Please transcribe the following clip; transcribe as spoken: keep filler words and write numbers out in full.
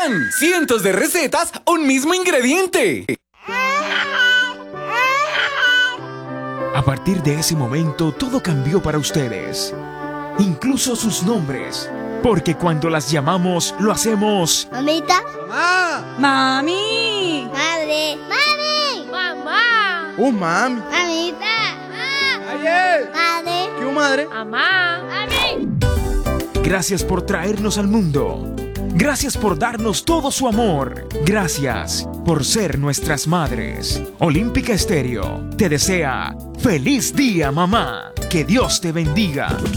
¡Tan! Cientos de recetas, un mismo ingrediente. A partir de ese momento, todo cambió para ustedes. Incluso sus nombres. Porque cuando las llamamos, lo hacemos... Mamita. Mamá. Mami. Madre. Mami. Mamá. Oh, mami. Mamita. Ayer. Madre. ¿Qué madre? Mamá. Mami. Gracias por traernos al mundo. Gracias por darnos todo su amor. Gracias por ser nuestras madres. Olímpica Estéreo te desea feliz día, mamá. Que Dios te bendiga.